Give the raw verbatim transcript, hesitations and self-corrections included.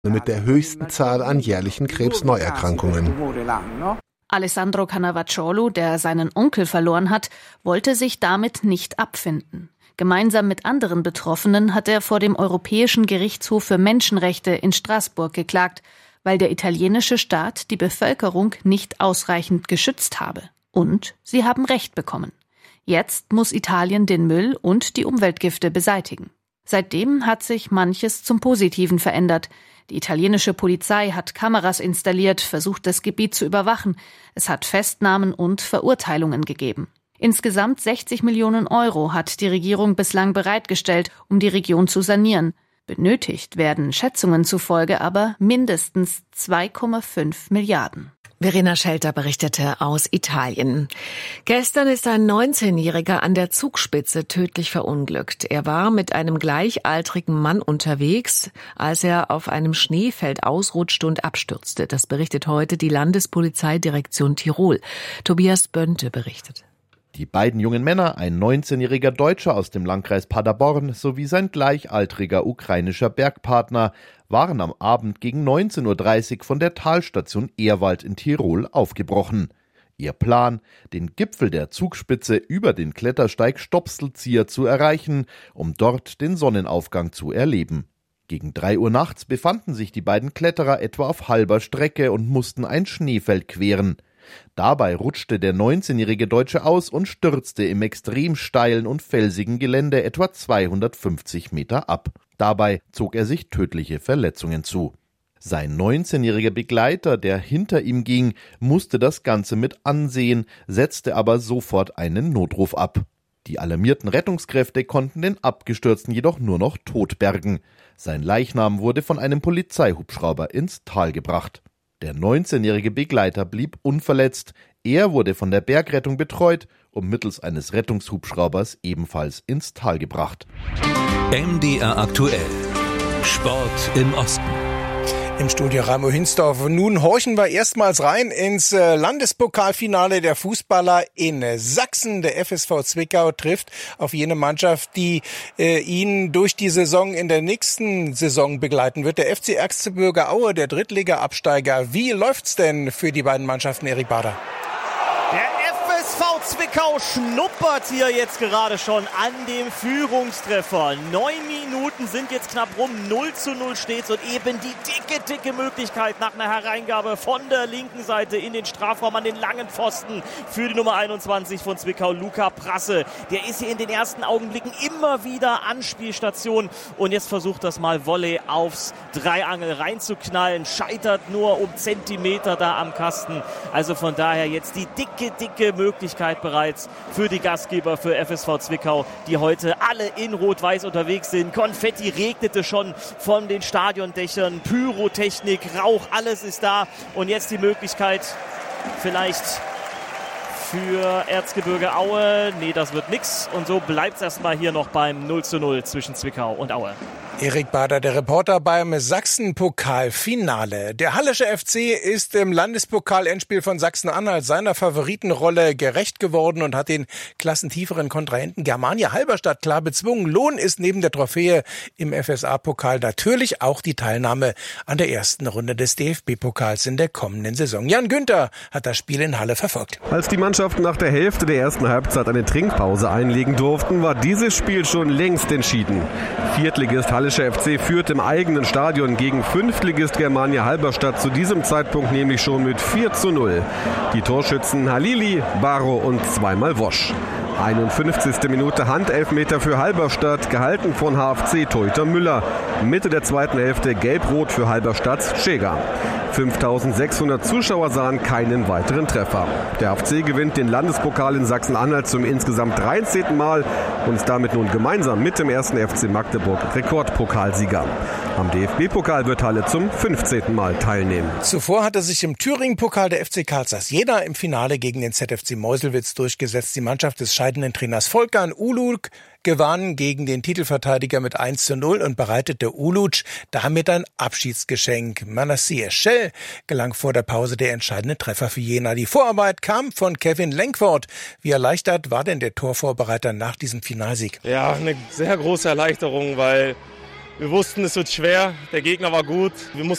mit der höchsten Zahl an jährlichen Krebsneuerkrankungen. Alessandro Cannavacciolo, der seinen Onkel verloren hat, wollte sich damit nicht abfinden. Gemeinsam mit anderen Betroffenen hat er vor dem Europäischen Gerichtshof für Menschenrechte in Straßburg geklagt, weil der italienische Staat die Bevölkerung nicht ausreichend geschützt habe. Und sie haben Recht bekommen. Jetzt muss Italien den Müll und die Umweltgifte beseitigen. Seitdem hat sich manches zum Positiven verändert. Die italienische Polizei hat Kameras installiert, versucht, das Gebiet zu überwachen. Es hat Festnahmen und Verurteilungen gegeben. Insgesamt sechzig Millionen Euro hat die Regierung bislang bereitgestellt, um die Region zu sanieren. Benötigt werden Schätzungen zufolge aber mindestens zwei Komma fünf Milliarden. Verena Schelter berichtete aus Italien. Gestern ist ein neunzehnjähriger an der Zugspitze tödlich verunglückt. Er war mit einem gleichaltrigen Mann unterwegs, als er auf einem Schneefeld ausrutschte und abstürzte. Das berichtet heute die Landespolizeidirektion Tirol. Tobias Bönte berichtet. Die beiden jungen Männer, ein neunzehnjähriger Deutscher aus dem Landkreis Paderborn sowie sein gleichaltriger ukrainischer Bergpartner, waren am Abend gegen neunzehn Uhr dreißig von der Talstation Ehrwald in Tirol aufgebrochen. Ihr Plan, den Gipfel der Zugspitze über den Klettersteig Stopselzieher zu erreichen, um dort den Sonnenaufgang zu erleben. Gegen drei Uhr nachts befanden sich die beiden Kletterer etwa auf halber Strecke und mussten ein Schneefeld queren. Dabei rutschte der neunzehnjährige Deutsche aus und stürzte im extrem steilen und felsigen Gelände etwa zweihundertfünfzig Meter ab. Dabei zog er sich tödliche Verletzungen zu. Sein neunzehnjähriger Begleiter, der hinter ihm ging, musste das Ganze mit ansehen, setzte aber sofort einen Notruf ab. Die alarmierten Rettungskräfte konnten den Abgestürzten jedoch nur noch tot bergen. Sein Leichnam wurde von einem Polizeihubschrauber ins Tal gebracht. Der neunzehnjährige Begleiter blieb unverletzt. Er wurde von der Bergrettung betreut und mittels eines Rettungshubschraubers ebenfalls ins Tal gebracht. M D R aktuell. Sport im Osten. Im Studio Raimo Hinsdorf. Nun horchen wir erstmals rein ins Landespokalfinale der Fußballer in Sachsen. Der F S V Zwickau trifft auf jene Mannschaft, die äh, ihn durch die Saison in der nächsten Saison begleiten wird. Der F C Erzgebirge Aue, der Drittliga-Absteiger. Wie läuft's denn für die beiden Mannschaften, Erik Bader? Der F S V Zwickau schnuppert hier jetzt gerade schon an dem Führungstreffer. Neun Minuten sind jetzt knapp rum, null zu null steht's und eben die dicke, dicke Möglichkeit nach einer Hereingabe von der linken Seite in den Strafraum an den langen Pfosten für die Nummer einundzwanzig von Zwickau, Luca Prasse. Der ist hier in den ersten Augenblicken immer wieder Anspielstation und jetzt versucht das mal Volley aufs Dreiangel reinzuknallen, scheitert nur um Zentimeter da am Kasten. Also von daher jetzt die dicke, dicke Möglichkeit bereits für die Gastgeber, für F S V Zwickau, die heute alle in Rot-Weiß unterwegs sind. Konfetti regnete schon von den Stadiondächern, Pyrotechnik, Rauch, alles ist da. Und jetzt die Möglichkeit vielleicht für Erzgebirge Aue. Nee, das wird nix. Und so bleibt es erstmal hier noch beim null zu null zwischen Zwickau und Aue. Erik Bader, der Reporter beim Sachsen-Pokal-Finale. Der Hallische F C ist im Landespokal-Endspiel von Sachsen-Anhalt seiner Favoritenrolle gerecht geworden und hat den klassentieferen Kontrahenten Germania Halberstadt klar bezwungen. Lohn ist neben der Trophäe im F S A-Pokal natürlich auch die Teilnahme an der ersten Runde des D F B-Pokals in der kommenden Saison. Jan Günther hat das Spiel in Halle verfolgt. Als die Mannschaften nach der Hälfte der ersten Halbzeit eine Trinkpause einlegen durften, war dieses Spiel schon längst entschieden. Viertligist Hallische F C führt im eigenen Stadion gegen Fünftligist Germania Halberstadt zu diesem Zeitpunkt nämlich schon mit vier zu null. Die Torschützen Halili, Baro und zweimal Wosch. einundfünfzigste Minute Handelfmeter für Halberstadt, gehalten von H F C-Torhüter Müller. Mitte der zweiten Hälfte gelb-rot für Halberstadt Schäger. fünftausendsechshundert Zuschauer sahen keinen weiteren Treffer. Der H F C gewinnt den Landespokal in Sachsen-Anhalt zum insgesamt dreizehnten Mal und ist damit nun gemeinsam mit dem ersten F C Magdeburg Rekordpokalsieger. Am D F B-Pokal wird Halle zum fünfzehnten Mal teilnehmen. Zuvor hatte sich im Thüringen-Pokal der F C Karl Zeiss Jena im Finale gegen den Z F C Meuselwitz durchgesetzt. Die Mannschaft des scheidenden Trainers Volkan Uluc gewann gegen den Titelverteidiger mit eins zu null und bereitete Uluc damit ein Abschiedsgeschenk. Manasseh Schell gelang vor der Pause der entscheidende Treffer für Jena. Die Vorarbeit kam von Kevin Lenkford. Wie erleichtert war denn der Torvorbereiter nach diesem Finalsieg? Ja, eine sehr große Erleichterung, weil Wir wussten, es wird schwer, der Gegner war gut. Wir mussten